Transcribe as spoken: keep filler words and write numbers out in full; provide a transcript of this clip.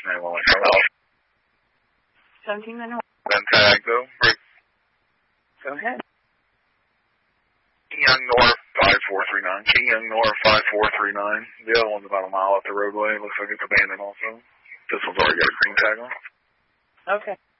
nine one one, hello. seventeen ninety-one. Then tag, though. Right. Go ahead. King Young North, five four three nine. King Young North, five four three nine. The other one's about a mile up the roadway. Looks like it's abandoned also. This one's already got a green tag on. Okay.